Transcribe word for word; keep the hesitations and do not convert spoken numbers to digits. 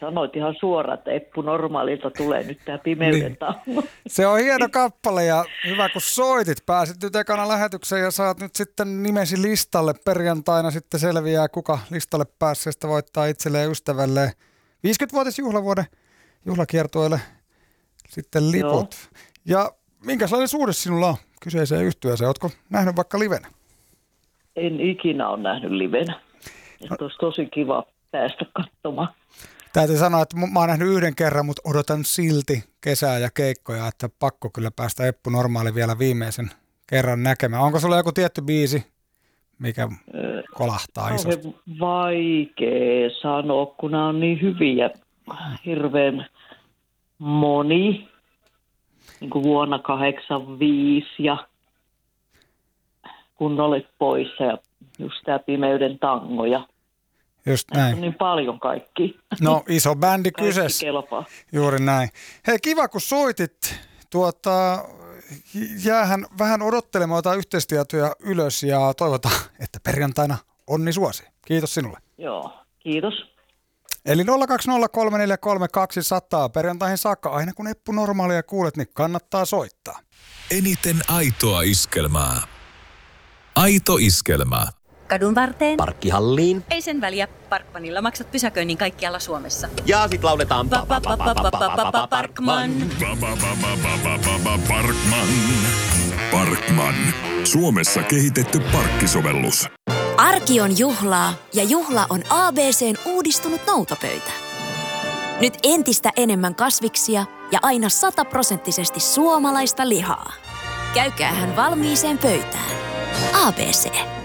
sanoit ihan suoraan, että Eppu Normaalilta tulee nyt tämä Pimeyden Niin. tango. Se on hieno kappale ja hyvä kun soitit. Pääsit nyt ekana lähetykseen ja saat nyt sitten nimesi listalle. Perjantaina sitten selviää, kuka listalle päässeestä voittaa itselleen ystävälleen viisikymmenvuotisjuhlavuoden juhlakiertueelle sitten liput. Joo. Ja minkälainen suhde sinulla on kyseiseen yhtyeeseen? Ootko nähnyt vaikka livenä? En ikinä ole nähnyt livenä. No. Olisi tosi kiva päästä katsomaan. Täytyy sanoa, että mä oon nähnyt yhden kerran, mutta odotan silti kesää ja keikkoja, että pakko kyllä päästä Eppu Normaali vielä viimeisen kerran näkemään. Onko sulla joku tietty biisi, mikä kolahtaa on isosti? Vaikea sanoa, kun nämä on niin hyviä. Hirveän moni. Niin kuin vuonna kahdeksankymmentäviisi ja Kun olet poissa ja just tämä Pimeyden tango ja Just näin. on niin paljon kaikki. No iso bändi kyseessä. Kelpaa. Juuri näin. Hei, kiva kun soitit. Tuota, jäähän vähän odottelemaan jotain yhteistietoja ylös ja toivotaan, että perjantaina onni suosi. Kiitos sinulle. Joo, kiitos. Eli nolla kaksi nolla kolme neljä kolme kaksi nolla nolla perjantaihin saakka, aina kun Eppu Normaalia kuulet, niin kannattaa soittaa. Eniten aitoa iskelmää. Aito iskelmä. Kadun varteen. Parkkihalliin. Ei sen väliä. Parkmanilla maksat pysäköinnin kaikkialla Suomessa. Ja sit lauletaan Parkman. Parkman. Parkman. Suomessa kehitetty parkkisovellus. Arki on juhlaa ja juhla on A B C:n uudistunut noutopöytä. Nyt entistä enemmän kasviksia ja aina sataprosenttisesti suomalaista lihaa. Käykäähän valmiiseen pöytään. A B C.